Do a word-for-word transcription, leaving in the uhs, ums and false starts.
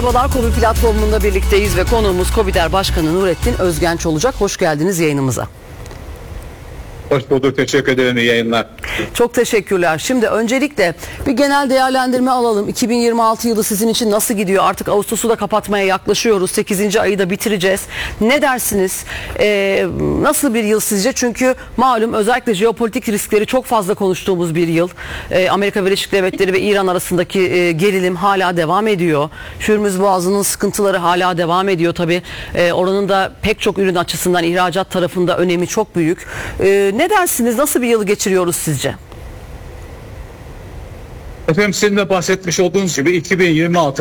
Merhabalar, Kobi platformunda birlikteyiz ve konuğumuz KOBİ'der Başkanı Nurettin Özgenç olacak. Hoş geldiniz yayınımıza. Hoş bulduk, teşekkür ederim, iyi yayınlar. Çok teşekkürler. Şimdi öncelikle bir genel değerlendirme alalım. iki bin yirmi altı yılı sizin için nasıl gidiyor? Artık Ağustos'u da kapatmaya yaklaşıyoruz. sekizinci ayı da bitireceğiz. Ne dersiniz? Ee, nasıl bir yıl sizce? Çünkü malum özellikle jeopolitik riskleri çok fazla konuştuğumuz bir yıl. Ee, Amerika Birleşik Devletleri ve İran arasındaki e, gerilim hala devam ediyor. Hürmüz Boğazı'nın sıkıntıları hala devam ediyor. Tabii e, oranın da pek çok ürün açısından ihracat tarafında önemi çok büyük. E, ne dersiniz? Nasıl bir yıl geçiriyoruz sizce? Efendim, sizin de bahsetmiş olduğunuz gibi iki bin yirmi altı